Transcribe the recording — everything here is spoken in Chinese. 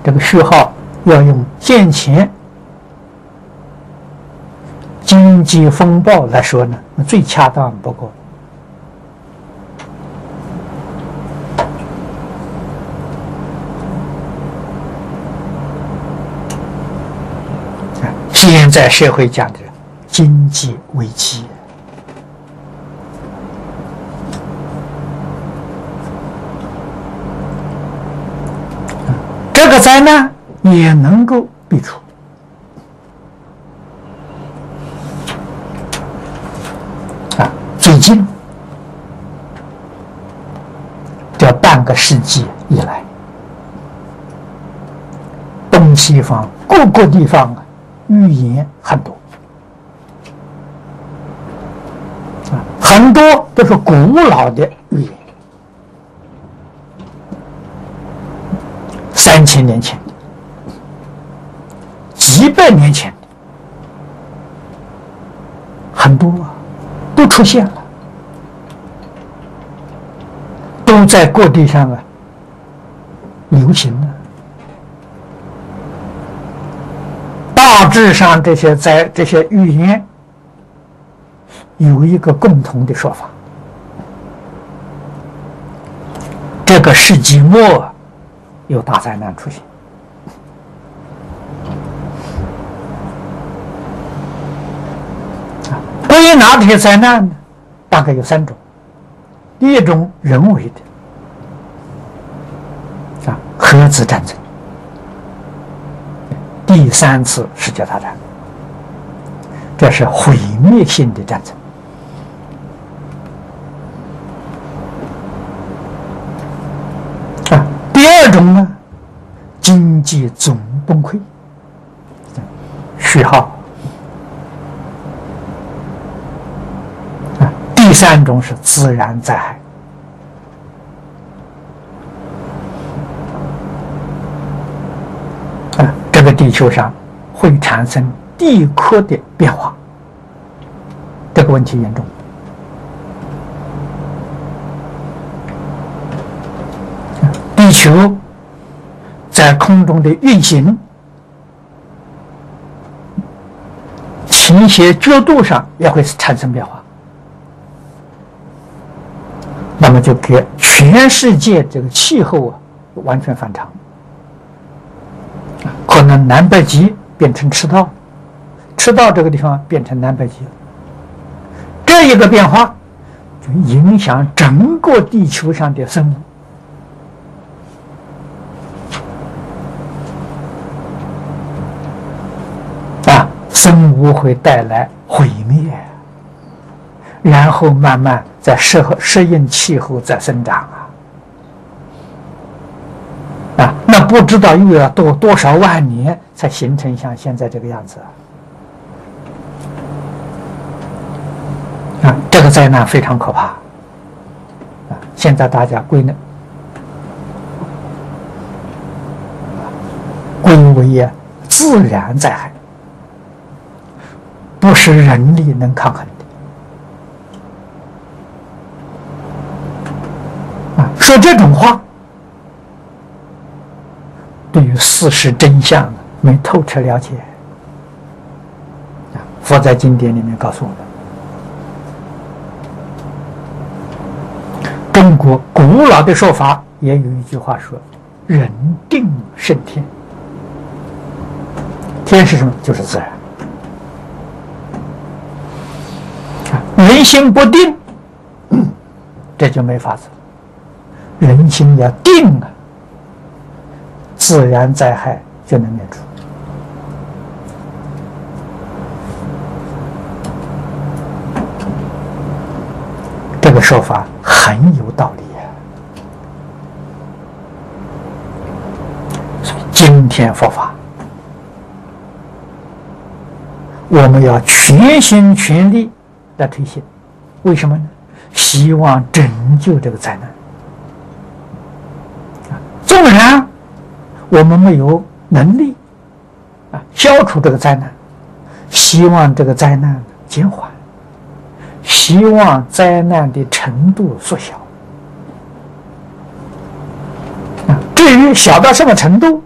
这个序号要用现前经济风暴来说呢，最恰当不过。现在社会讲的经济危机，这个灾难也能够避除。最近这半个世纪以来，东西方各个地方预言很多，很多都是古老的预言，3000年前的，几百年前的，很多都出现了，都在各地上流行了。大致上，这些预言有一个共同的说法：这个世纪末有大灾难出现。归纳这些灾难呢，大概有3种。第一种人为的，核子战争。第3次世界大战，这是毁灭性的战争。第2种呢，经济总崩溃，序号。第3种是自然灾害。这个地球上会产生地壳的变化，这个问题严重。地球在空中的运行，倾斜角度上也会产生变化，那么就给全世界这个气候完全反常。可能南北极变成赤道，赤道这个地方变成南北极了。这一个变化就影响整个地球上的生物，生物会带来毁灭，然后慢慢在适应气候再生长那不知道又要多少万年才形成像现在这个样子这个灾难非常可怕现在大家归为自然灾害，不是人力能抗衡的说这种话，对于事实真相没透彻了解。佛在经典里面告诉我们，中国古老的说法也有一句话说：“人定胜天。”天是什么？就是自然。人心不定，这就没法子。人心要定自然灾害就能免除。这个说法很有道理所以今天佛法，我们要全心全力来推行。为什么呢？希望拯救这个灾难。纵然我们没有能力消除这个灾难，希望这个灾难减缓，希望灾难的程度缩小。至于小到什么程度，